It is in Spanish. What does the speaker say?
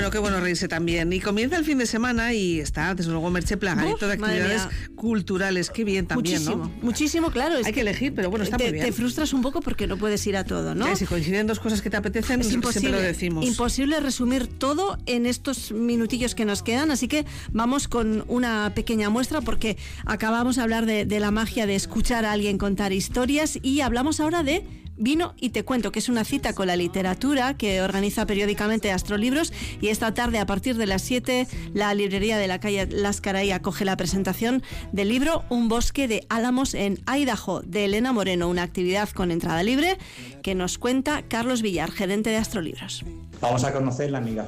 qué bueno reírse también. Y comienza el fin de semana y está, desde luego, Merche, plagadito de actividades culturales. Qué bien también, muchísimo, ¿no? Muchísimo, claro. Hay que elegir, pero bueno, está muy bien. Te frustras un poco porque no puedes ir a todo, ¿no? Ya, si coinciden dos cosas que te apetecen, es imposible, siempre lo decimos. Imposible resumir todo en estos minutillos que nos quedan, así que vamos con una pequeña muestra porque acabamos de hablar de la magia de escuchar a alguien contar historias y hablamos ahora de Vino y te cuento, que es una cita con la literatura que organiza periódicamente Astrolibros, y esta tarde a partir de las 7 la librería de la calle Lascaray acoge la presentación del libro Un bosque de álamos en Idaho de Elena Moreno, una actividad con entrada libre que nos cuenta Carlos Villar, gerente de Astrolibros. Vamos a conocer la migración